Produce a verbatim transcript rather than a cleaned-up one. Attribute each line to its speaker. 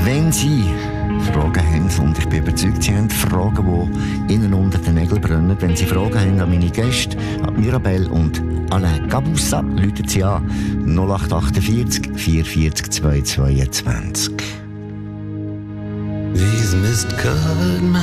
Speaker 1: Wenn Sie Fragen haben, und ich bin überzeugt, Sie haben Fragen, die Ihnen unter den Nägeln brennen, wenn Sie Fragen haben an meine Gäste, an Mirabelle und Alain Gabussa, rufen Sie an null acht achtundvierzig vierundvierzig zwei zweiundzwanzig.
Speaker 2: These mist-covered